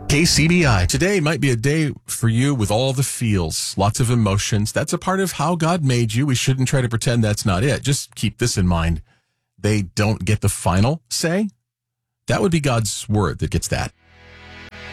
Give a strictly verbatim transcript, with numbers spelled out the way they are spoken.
K C B I. Today might be a day for you with all the feels, lots of emotions. That's a part of how God made you. We shouldn't try to pretend that's not it. Just keep this in mind. They don't get the final say. That would be God's word that gets that.